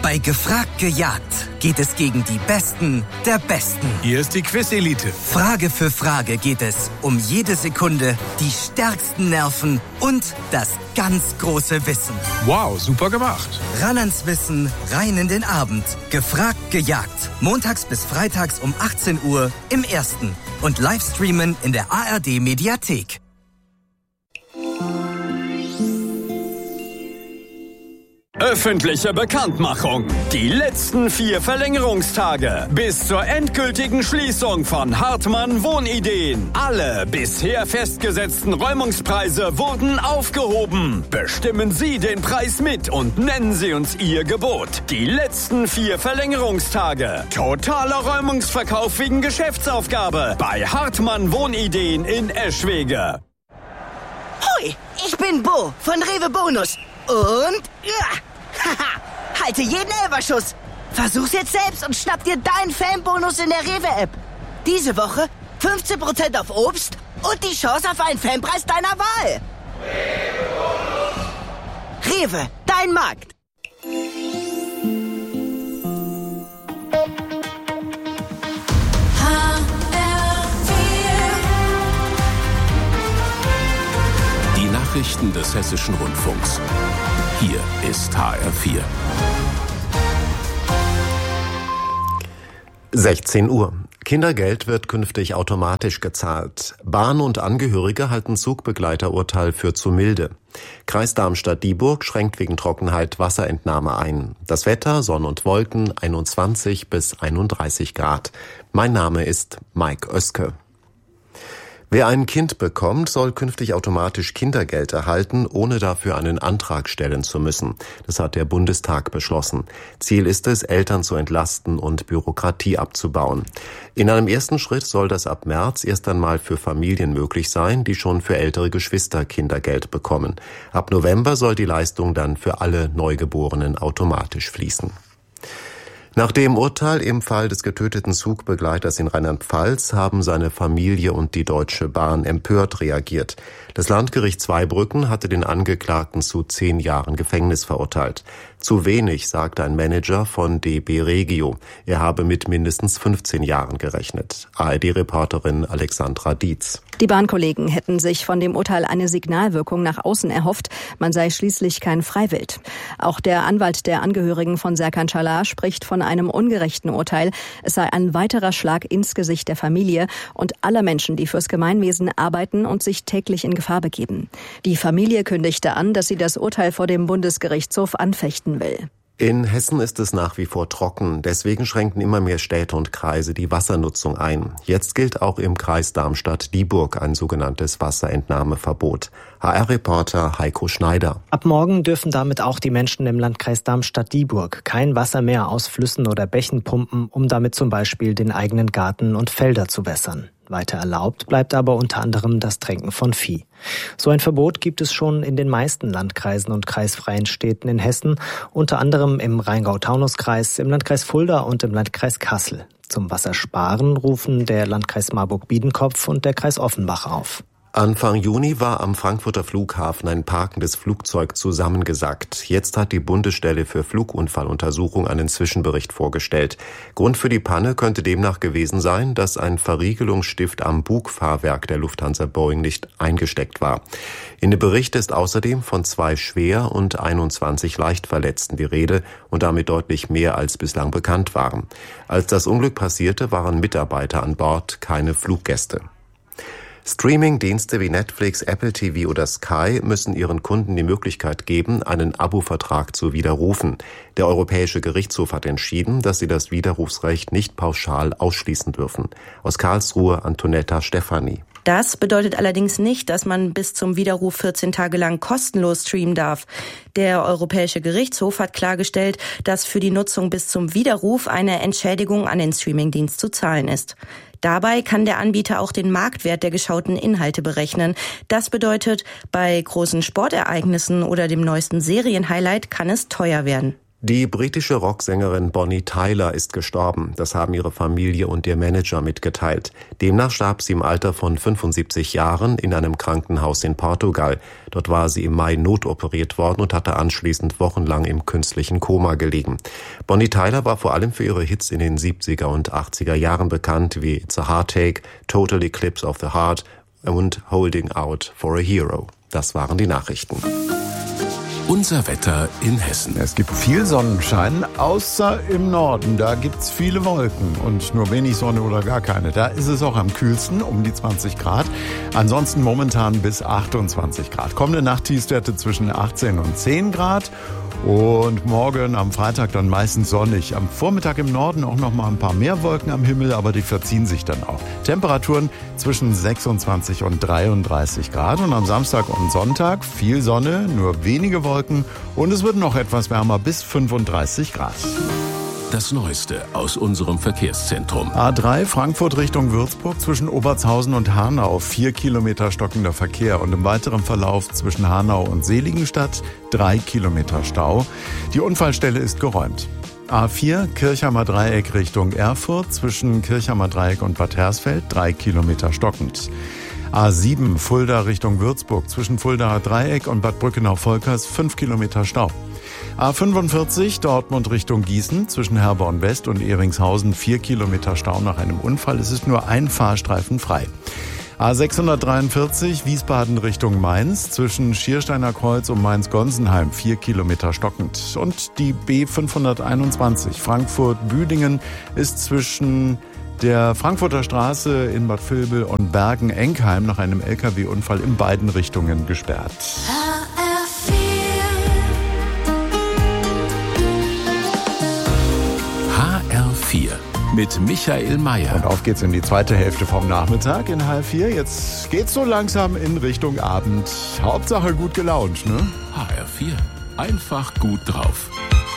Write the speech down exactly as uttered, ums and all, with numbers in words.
Bei Gefragt gejagt geht es gegen die Besten der Besten. Hier ist die Quiz-Elite. Frage für Frage geht es um jede Sekunde, die stärksten Nerven und das ganz große Wissen. Wow, super gemacht. Ran ans Wissen, rein in den Abend. Gefragt gejagt. Montags bis freitags um achtzehn Uhr im Ersten. Und Livestreamen in der A R D-Mediathek. Öffentliche Bekanntmachung. Die letzten vier Verlängerungstage bis zur endgültigen Schließung von Hartmann Wohnideen. Alle bisher festgesetzten Räumungspreise wurden aufgehoben. Bestimmen Sie den Preis mit und nennen Sie uns Ihr Gebot. Die letzten vier Verlängerungstage. Totaler Räumungsverkauf wegen Geschäftsaufgabe bei Hartmann Wohnideen in Eschwege. Hoi, ich bin Bo von Rewe Bonus. Und, ja, haha, halte jeden Elferschuss. Versuch's jetzt selbst und schnapp dir deinen Fanbonus in der Rewe-App. Diese Woche fünfzehn Prozent auf Obst und die Chance auf einen Fanpreis deiner Wahl. Rewe Bonus. Rewe, dein Markt. Nachrichten des Hessischen Rundfunks. Hier ist H R vier. sechzehn Uhr. Kindergeld wird künftig automatisch gezahlt. Bahn und Angehörige halten Zugbegleiterurteil für zu milde. Kreis Darmstadt-Dieburg schränkt wegen Trockenheit Wasserentnahme ein. Das Wetter, Sonne und Wolken, einundzwanzig bis einunddreißig Grad. Mein Name ist Mike Oeske. Wer ein Kind bekommt, soll künftig automatisch Kindergeld erhalten, ohne dafür einen Antrag stellen zu müssen. Das hat der Bundestag beschlossen. Ziel ist es, Eltern zu entlasten und Bürokratie abzubauen. In einem ersten Schritt soll das ab März erst einmal für Familien möglich sein, die schon für ältere Geschwister Kindergeld bekommen. Ab November soll die Leistung dann für alle Neugeborenen automatisch fließen. Nach dem Urteil im Fall des getöteten Zugbegleiters in Rheinland-Pfalz haben seine Familie und die Deutsche Bahn empört reagiert. Das Landgericht Zweibrücken hatte den Angeklagten zu zehn Jahren Gefängnis verurteilt. Zu wenig, sagte ein Manager von D B Regio. Er habe mit mindestens fünfzehn Jahren gerechnet. A R D-Reporterin Alexandra Dietz. Die Bahnkollegen hätten sich von dem Urteil eine Signalwirkung nach außen erhofft. Man sei schließlich kein Freiwild. Auch der Anwalt der Angehörigen von Serkan Çalar spricht von einem ungerechten Urteil. Es sei ein weiterer Schlag ins Gesicht der Familie und aller Menschen, die fürs Gemeinwesen arbeiten und sich täglich in Gefahr begeben. Die Familie kündigte an, dass sie das Urteil vor dem Bundesgerichtshof anfechten will. In Hessen ist es nach wie vor trocken. Deswegen schränken immer mehr Städte und Kreise die Wassernutzung ein. Jetzt gilt auch im Kreis Darmstadt-Dieburg ein sogenanntes Wasserentnahmeverbot. H R-Reporter Heiko Schneider. Ab morgen dürfen damit auch die Menschen im Landkreis Darmstadt-Dieburg kein Wasser mehr aus Flüssen oder Bächen pumpen, um damit zum Beispiel den eigenen Garten und Felder zu wässern. Weiter erlaubt bleibt aber unter anderem das Tränken von Vieh. So ein Verbot gibt es schon in den meisten Landkreisen und kreisfreien Städten in Hessen, unter anderem im Rheingau-Taunus-Kreis, im Landkreis Fulda und im Landkreis Kassel. Zum Wassersparen rufen der Landkreis Marburg-Biedenkopf und der Kreis Offenbach auf. Anfang Juni war am Frankfurter Flughafen ein parkendes Flugzeug zusammengesackt. Jetzt hat die Bundesstelle für Flugunfalluntersuchung einen Zwischenbericht vorgestellt. Grund für die Panne könnte demnach gewesen sein, dass ein Verriegelungsstift am Bugfahrwerk der Lufthansa Boeing nicht eingesteckt war. In dem Bericht ist außerdem von zwei schwer und einundzwanzig leicht Verletzten die Rede und damit deutlich mehr als bislang bekannt waren. Als das Unglück passierte, waren Mitarbeiter an Bord, keine Fluggäste. Streaming-Dienste wie Netflix, Apple T V oder Sky müssen ihren Kunden die Möglichkeit geben, einen Abo-Vertrag zu widerrufen. Der Europäische Gerichtshof hat entschieden, dass sie das Widerrufsrecht nicht pauschal ausschließen dürfen. Aus Karlsruhe Antonetta Stefani. Das bedeutet allerdings nicht, dass man bis zum Widerruf vierzehn Tage lang kostenlos streamen darf. Der Europäische Gerichtshof hat klargestellt, dass für die Nutzung bis zum Widerruf eine Entschädigung an den Streamingdienst zu zahlen ist. Dabei kann der Anbieter auch den Marktwert der geschauten Inhalte berechnen. Das bedeutet, bei großen Sportereignissen oder dem neuesten Serienhighlight kann es teuer werden. Die britische Rocksängerin Bonnie Tyler ist gestorben. Das haben ihre Familie und ihr Manager mitgeteilt. Demnach starb sie im Alter von fünfundsiebzig Jahren in einem Krankenhaus in Portugal. Dort war sie im Mai notoperiert worden und hatte anschließend wochenlang im künstlichen Koma gelegen. Bonnie Tyler war vor allem für ihre Hits in den siebziger und achtziger Jahren bekannt, wie It's a Heartache, Total Eclipse of the Heart und Holding Out for a Hero. Das waren die Nachrichten. Unser Wetter in Hessen. Es gibt viel Sonnenschein, außer im Norden. Da gibt's viele Wolken und nur wenig Sonne oder gar keine. Da ist es auch am kühlsten, um die zwanzig Grad. Ansonsten momentan bis achtundzwanzig Grad. Kommende Nacht Tiefstwerte zwischen achtzehn und zehn Grad. Und morgen am Freitag dann meistens sonnig. Am Vormittag im Norden auch noch mal ein paar mehr Wolken am Himmel, aber die verziehen sich dann auch. Temperaturen zwischen sechsundzwanzig und dreiunddreißig Grad. Und am Samstag und Sonntag viel Sonne, nur wenige Wolken. Und es wird noch etwas wärmer bis fünfunddreißig Grad. Das Neueste aus unserem Verkehrszentrum. A drei Frankfurt Richtung Würzburg zwischen Obertshausen und Hanau. Vier Kilometer stockender Verkehr und im weiteren Verlauf zwischen Hanau und Seligenstadt drei Kilometer Stau. Die Unfallstelle ist geräumt. A vier Kirchheimer Dreieck Richtung Erfurt zwischen Kirchheimer Dreieck und Bad Hersfeld drei Kilometer stockend. A sieben Fulda Richtung Würzburg zwischen Fuldaer Dreieck und Bad Brückenau-Volkers fünf Kilometer Stau. A fünfundvierzig Dortmund Richtung Gießen zwischen Herborn West und Ehringshausen vier Kilometer Stau nach einem Unfall. Es ist nur ein Fahrstreifen frei. A sechshundertdreiundvierzig Wiesbaden Richtung Mainz zwischen Schiersteiner Kreuz und Mainz-Gonsenheim vier Kilometer stockend. Und die B fünfhunderteinundzwanzig Frankfurt-Büdingen ist zwischen der Frankfurter Straße in Bad Vilbel und Bergen-Enkheim nach einem L K W-Unfall in beiden Richtungen gesperrt. H R vier mit Michael Mayer. Und auf geht's in die zweite Hälfte vom Nachmittag in H R vier. Jetzt geht's so langsam in Richtung Abend. Hauptsache gut gelaunt, ne? H R vier. Einfach gut drauf.